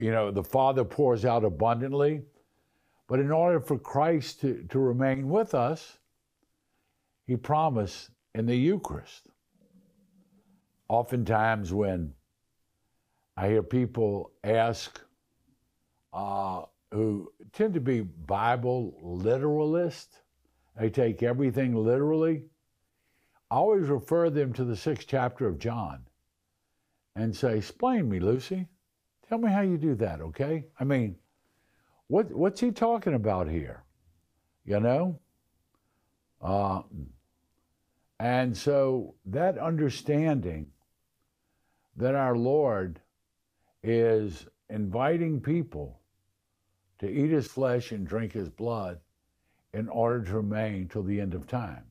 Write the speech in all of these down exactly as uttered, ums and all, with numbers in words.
you know, the Father pours out abundantly. But in order for Christ to, to remain with us, he promised in the Eucharist. Oftentimes when I hear people ask, uh, who tend to be Bible literalists, they take everything literally, I always refer them to the sixth chapter of John and say, explain me, Lucy. Tell me how you do that, okay? I mean, what what's he talking about here? You know? Uh, and so that understanding that our Lord is inviting people to eat his flesh and drink his blood in order to remain till the end of time.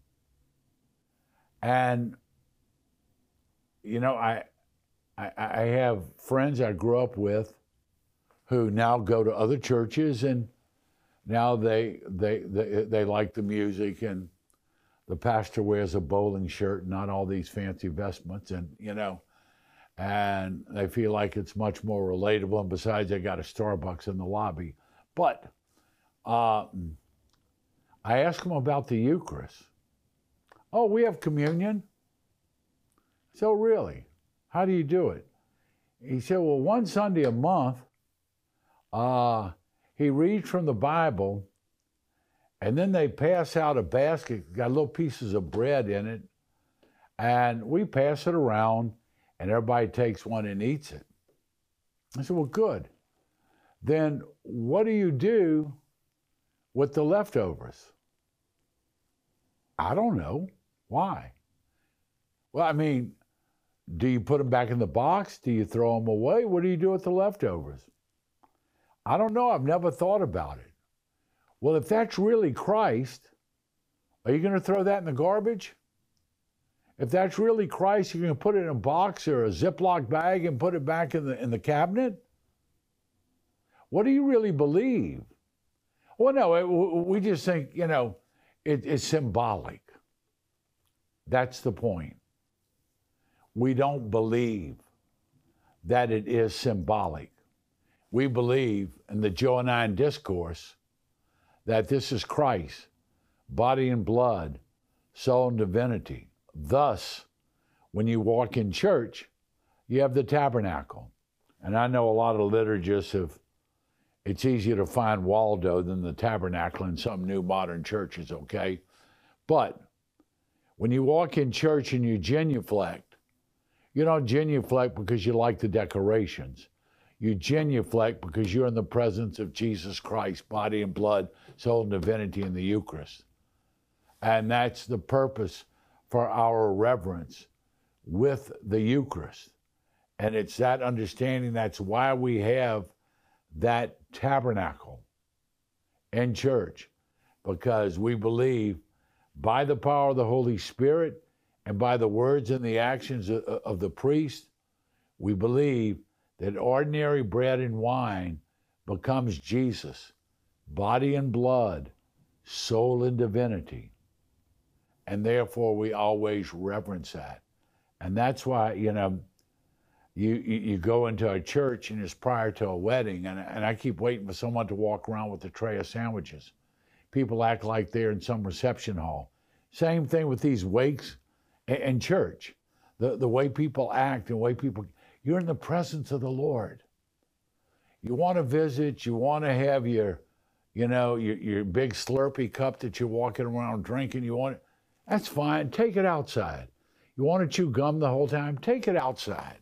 And, you know, I, I, I have friends I grew up with who now go to other churches, and now they, they, they, they like the music, and the pastor wears a bowling shirt, not all these fancy vestments, and, you know, and they feel like it's much more relatable, and besides, they got a Starbucks in the lobby. But uh, I asked him about the Eucharist. Oh, we have communion. So really, how do you do it? He said, well, one Sunday a month, uh, he reads from the Bible, and then they pass out a basket, got little pieces of bread in it, and we pass it around, and everybody takes one and eats it. I said, well, good. Then what do you do with the leftovers? I don't know. Why? Well, I mean, do you put them back in the box? Do you throw them away? What do you do with the leftovers? I don't know. I've never thought about it. Well, if that's really Christ, are you going to throw that in the garbage? If that's really Christ, you're going to put it in a box or a Ziploc bag and put it back in the in the cabinet? What do you really believe? Well, no, it, we just think, you know, it, it's symbolic. That's the point. We don't believe that it is symbolic. We believe in the Johannine discourse that this is Christ, body and blood, soul and divinity. Thus, when you walk in church, you have the tabernacle. And I know a lot of liturgists have, it's easier to find Waldo than the tabernacle in some new modern churches, okay? But when you walk in church and you genuflect, you don't genuflect because you like the decorations. You genuflect because you're in the presence of Jesus Christ, body and blood, soul and divinity in the Eucharist. And that's the purpose for our reverence with the Eucharist. And it's that understanding, that's why we have that tabernacle in church, because we believe by the power of the Holy Spirit and by the words and the actions of, of the priest, we believe that ordinary bread and wine becomes Jesus, body and blood, soul and divinity. And therefore we always reverence that. And that's why, you know, you, you, you go into a church and it's prior to a wedding, and, and I keep waiting for someone to walk around with a tray of sandwiches. People act like they're in some reception hall. Same thing with these wakes in church. The, the way people act and the way people, you're in the presence of the Lord. You want to visit, you want to have your, you know, your, your big Slurpee cup that you're walking around drinking, you want it, that's fine, take it outside. You want to chew gum the whole time, take it outside.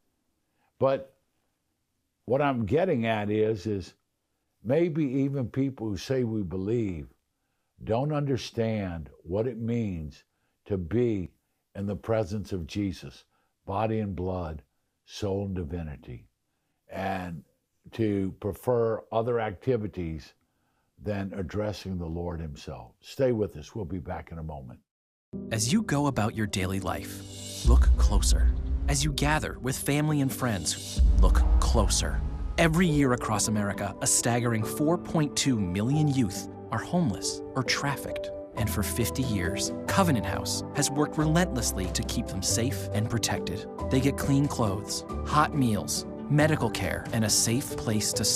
But what I'm getting at is, is maybe even people who say we believe don't understand what it means to be in the presence of Jesus, body and blood, soul and divinity, and to prefer other activities than addressing the Lord himself. Stay with us. We'll be back in a moment. As you go about your daily life, look closer. As you gather with family and friends, look closer. Every year across America, a staggering four point two million youth are homeless or trafficked. And for fifty years, Covenant House has worked relentlessly to keep them safe and protected. They get clean clothes, hot meals, medical care, and a safe place to